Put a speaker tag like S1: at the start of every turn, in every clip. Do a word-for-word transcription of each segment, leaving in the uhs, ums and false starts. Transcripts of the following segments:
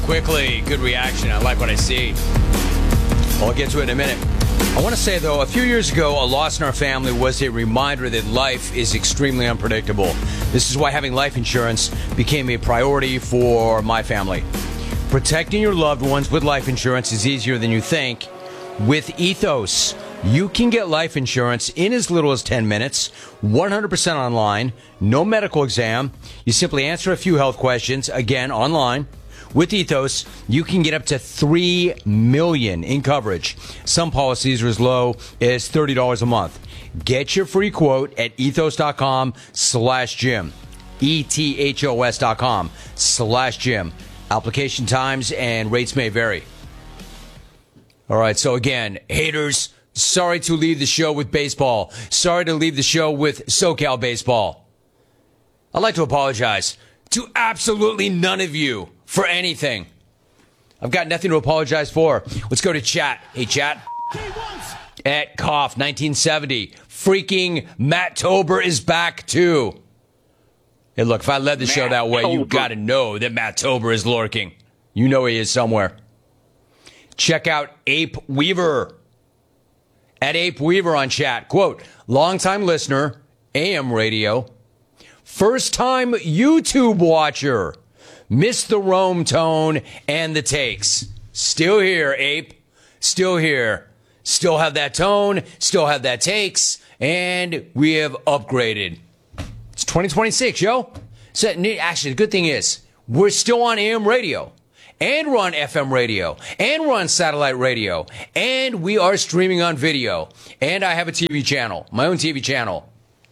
S1: quickly. Good reaction. I like what I see. I'll get to it in a minute. I want to say, though, a few years ago, a loss in our family was a reminder that life is extremely unpredictable. This is why having life insurance became a priority for my family. Protecting your loved ones with life insurance is easier than you think. With Ethos, you can get life insurance in as little as ten minutes, one hundred percent online, no medical exam. You simply answer a few health questions, again, online. With Ethos, you can get up to three million dollars in coverage. Some policies are as low as thirty dollars a month. Get your free quote at ethos.com slash Jim. E-T-H-O-S dot com slash Jim. Application times and rates may vary. All right, so again, haters, sorry to leave the show with baseball. Sorry to leave the show with SoCal baseball. I'd like to apologize to absolutely none of you for anything. I've got nothing to apologize for. Let's go to chat. Hey, chat. At Cough nineteen seventy. Freaking Matt Tober is back, too. Hey, look, if I led the Matt show that way, Tober. You got to know that Matt Tober is lurking. You know he is somewhere. Check out Ape Weaver. At Ape Weaver on chat. Quote, longtime listener, A M radio. First time YouTube watcher. Miss the Rome tone and the takes. Still here, Ape. Still here. Still have that tone. Still have that takes. And we have upgraded. It's twenty twenty-six, yo. So, actually, the good thing is, we're still on A M radio. And we're on F M radio. And we're on satellite radio. And we are streaming on video. And I have a T V channel. My own T V channel.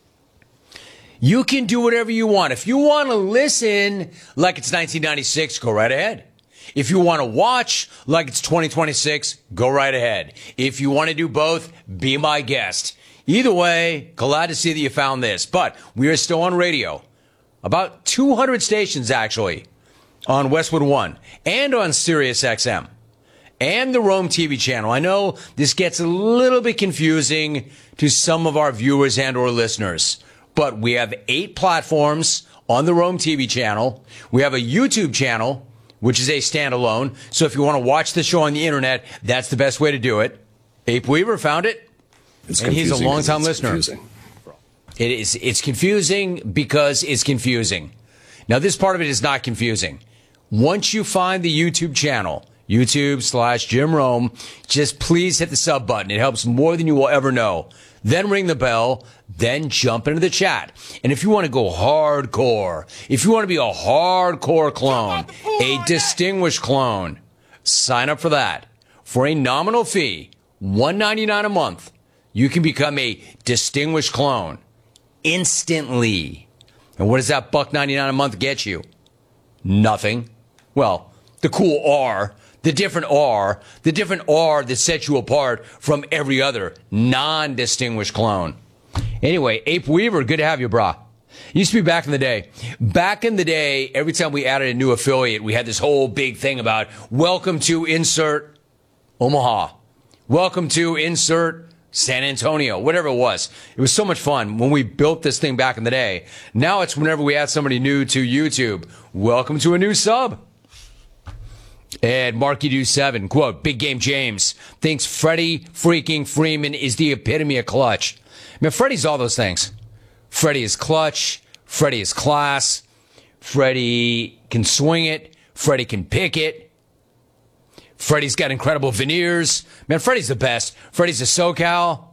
S1: You can do whatever you want. If you want to listen like it's nineteen ninety-six, go right ahead. If you want to watch like it's twenty twenty-six, go right ahead. If you want to do both, be my guest. Either way, glad to see that you found this. But we are still on radio. About two hundred stations, actually, on Westwood One and on Sirius X M and the Rome T V channel. I know this gets a little bit confusing to some of our viewers and or listeners. But we have eight platforms on the Rome T V channel. We have a YouTube channel, which is a standalone. So if you want to watch the show on the internet, that's the best way to do it. Ape Weaver found it,
S2: it's
S1: and he's a longtime
S2: it's
S1: listener.
S2: Confusing.
S1: It is. It's confusing because it's confusing. Now, this part of it is not confusing. Once you find the YouTube channel, YouTube slash Jim Rome, just please hit the sub button. It helps more than you will ever know. Then ring the bell, then jump into the chat. And if you want to go hardcore, if you want to be a hardcore clone, a distinguished clone, sign up for that. For a nominal fee, one ninety-nine a month, you can become a distinguished clone instantly. And what does that buck ninety-nine a month get you? Nothing. Well, the cool R. The different R, the different R that sets you apart from every other non-distinguished clone. Anyway, Ape Weaver, good to have you, brah. Used to be back in the day. Back in the day, every time we added a new affiliate, we had this whole big thing about welcome to insert Omaha. Welcome to insert San Antonio, whatever it was. It was so much fun when we built this thing back in the day. Now it's whenever we add somebody new to YouTube. Welcome to a new sub. And Marky Do seven, quote, Big Game James thinks Freddie freaking Freeman is the epitome of clutch. Man, Freddie's all those things. Freddie is clutch. Freddie is class. Freddie can swing it. Freddie can pick it. Freddie's got incredible veneers. Man, Freddie's the best. Freddie's a SoCal.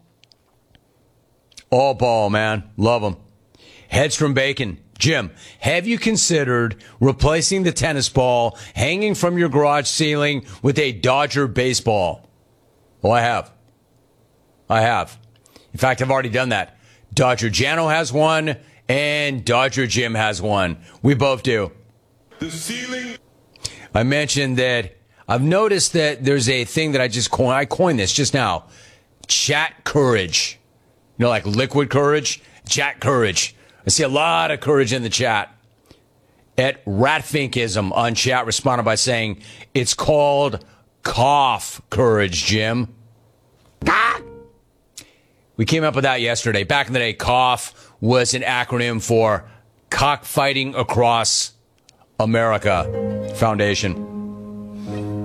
S1: All ball, man. Love him. Headstrom Bacon. Jim, have you considered replacing the tennis ball hanging from your garage ceiling with a Dodger baseball? Well, I have. I have. In fact, I've already done that. Dodger Jano has one, and Dodger Jim has one. We both do. The ceiling. I mentioned that I've noticed that there's a thing that I just coined. I coined this just now. Chat courage. You know, like liquid courage? Chat courage. I see a lot of courage in the chat. At Ratfinkism on chat responded by saying, it's called cough courage, Jim. Ah! We came up with that yesterday. Back in the day, cough was an acronym for Cockfighting Across America Foundation.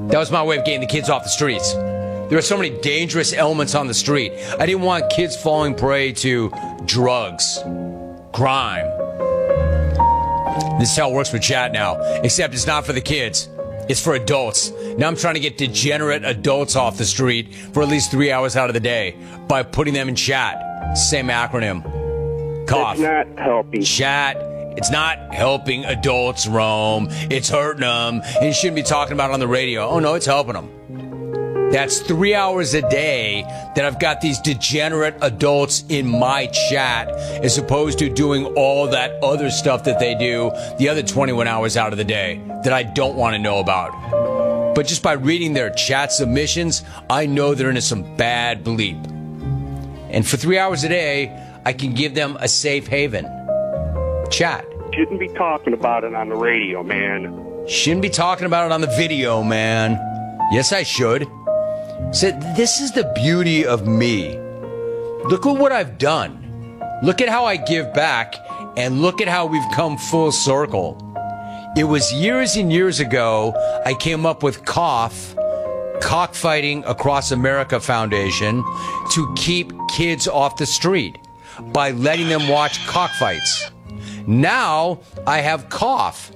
S1: That was my way of getting the kids off the streets. There are so many dangerous elements on the street. I didn't want kids falling prey to drugs, crime. This is how it works with chat now, except it's not for the kids. It's for adults. Now I'm trying to get degenerate adults off the street for at least three hours out of the day by putting them in chat. Same acronym. Cough.
S2: It's not helping.
S1: Chat. It's not helping adults, Rome. It's hurting them. And you shouldn't be talking about it on the radio. Oh, no, it's helping them. That's three hours a day that I've got these degenerate adults in my chat as opposed to doing all that other stuff that they do the other twenty-one hours out of the day that I don't want to know about. But just by reading their chat submissions, I know they're into some bad bleep. And for three hours a day, I can give them a safe haven. Chat.
S2: Shouldn't be talking about it on the radio, man.
S1: Shouldn't be talking about it on the video, man. Yes, I should. So this is the beauty of me. Look at what I've done. Look at how I give back, and look at how we've come full circle. It was years and years ago I came up with Cough, Cockfighting Across America Foundation, to keep kids off the street by letting them watch cockfights. Now I have Cough,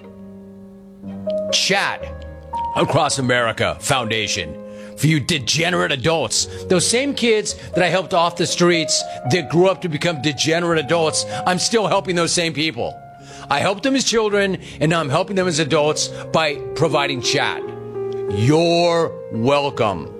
S1: Chat Across America Foundation. For you degenerate adults, those same kids that I helped off the streets that grew up to become degenerate adults, I'm still helping those same people. I helped them as children, and now I'm helping them as adults by providing chat. You're welcome.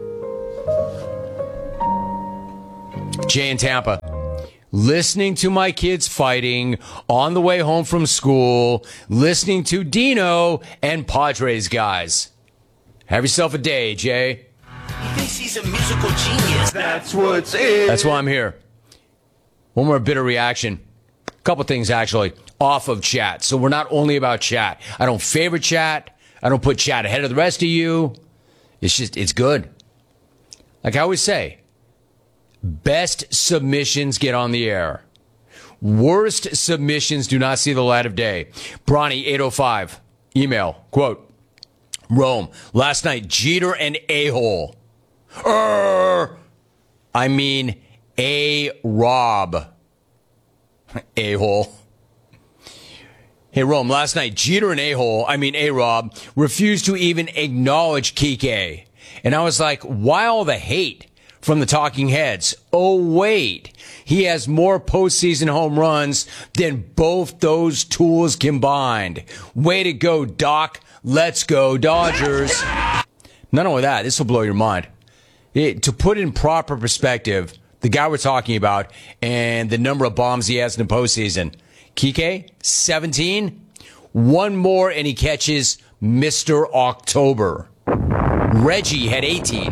S1: Jay in Tampa. Listening to my kids fighting on the way home from school, listening to Dino and Padres guys. Have yourself a day, Jay.
S3: He thinks he's a musical genius.
S2: That's what's in.
S1: That's why I'm here. One more bit of reaction. A couple things, actually, off of chat. So we're not only about chat. I don't favorite chat. I don't put chat ahead of the rest of you. It's just, it's good. Like I always say, best submissions get on the air. Worst submissions do not see the light of day. Bronny eight oh five. Email, quote, Rome, last night, Jeter and A-hole. Er, I mean, A-Rob. A-hole. Hey, Rome, last night, Jeter and A-hole, I mean A-Rob, refused to even acknowledge Kike. And I was like, why all the hate from the talking heads? Oh, wait. He has more postseason home runs than both those tools combined. Way to go, Doc. Let's go, Dodgers. Not only that, this will blow your mind. It, to put in proper perspective, the guy we're talking about and the number of bombs he has in the postseason. Kike, seventeen. One more and he catches Mister October. Reggie had eighteen.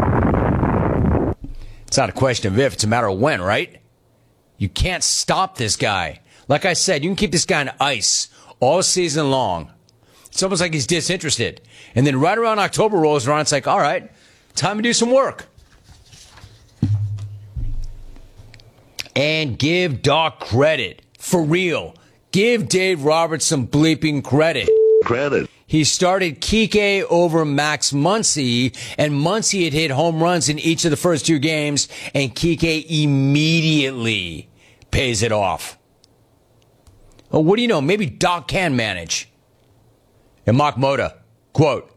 S1: It's not a question of if, it's a matter of when, right? You can't stop this guy. Like I said, you can keep this guy on ice all season long. It's almost like he's disinterested. And then right around October rolls around, it's like, all right, time to do some work. And give Doc credit. For real. Give Dave Roberts some bleeping credit.
S4: Credit.
S1: He started Kike over Max Muncy, and Muncy had hit home runs in each of the first two games, and Kike immediately pays it off. Well, what do you know? Maybe Doc can manage. And Mark Moda, quote,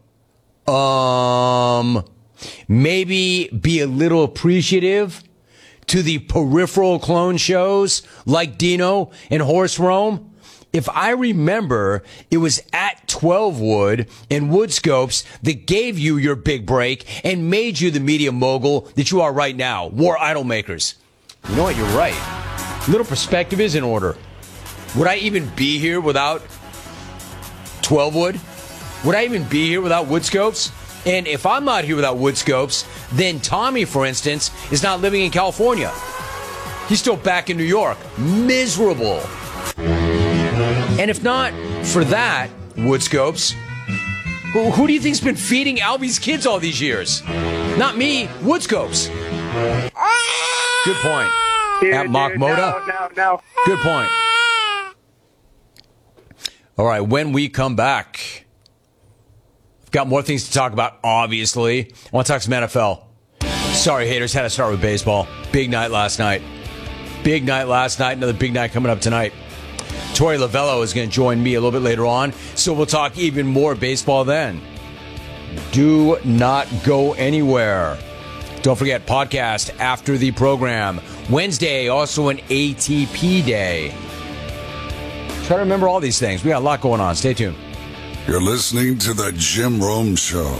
S1: um, maybe be a little appreciative to the peripheral clone shows like Dino and Horse Rome. If I remember, it was at twelve Wood and Woodscopes that gave you your big break and made you the media mogul that you are right now. War idol makers. You know what? You're right. Little perspective is in order. Would I even be here without twelve Wood? Would I even be here without Woodscopes? And if I'm not here without Woodscopes, then Tommy, for instance, is not living in California. He's still back in New York. Miserable. And if not for that, Woodscopes, who, who do you think's been feeding Albie's kids all these years? Not me, Woodscopes. Good point.
S2: Dude,
S1: At Mock
S2: dude,
S1: Moda.
S2: No, no, no.
S1: Good point. All right, when we come back, Got more things to talk about, obviously. I want to talk some N F L. Sorry, haters, had to start with baseball. Big night last night. Big night last night. Another big night coming up tonight. Tori Lavello is going to join me a little bit later on, so we'll talk even more baseball then. Do not go anywhere. Don't forget, podcast after the program. Wednesday, also an A T P day. Try to remember all these things. We got a lot going on. Stay tuned.
S4: You're listening to The Jim Rome Show.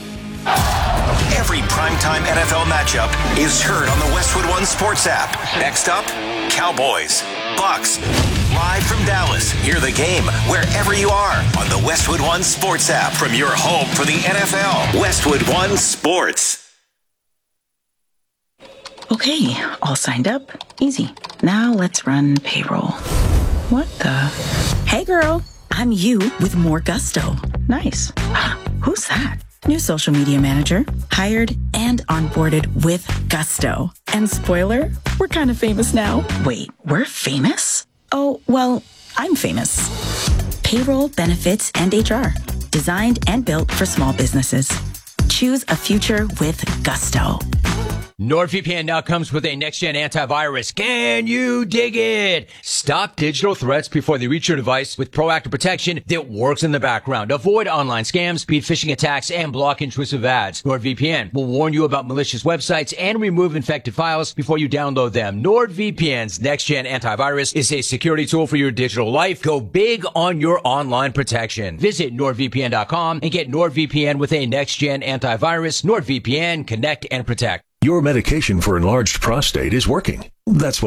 S3: Every primetime N F L matchup is heard on the Westwood One Sports app. Next up, Cowboys, Bucks. Live from Dallas, hear the game wherever you are on the Westwood One Sports app from your home for the N F L. Westwood One Sports.
S5: Okay, all signed up. Easy. Now let's run payroll. What the? Hey girl, I'm you with more gusto. Nice. Who's that? New social media manager, hired and onboarded with gusto. And spoiler, we're kind of famous now. Wait, we're famous? Oh, well, I'm famous. Payroll, benefits, and H R. Designed and built for small businesses. Choose a future with gusto.
S1: NordVPN now comes with a next-gen antivirus. Can you dig it? Stop digital threats before they reach your device with proactive protection that works in the background. Avoid online scams, beat phishing attacks, and block intrusive ads. NordVPN will warn you about malicious websites and remove infected files before you download them. NordVPN's next-gen antivirus is a security tool for your digital life. Go big on your online protection. Visit nord V P N dot com and get NordVPN with a next-gen antivirus. NordVPN, connect and protect.
S6: Your medication for enlarged prostate is working. That's what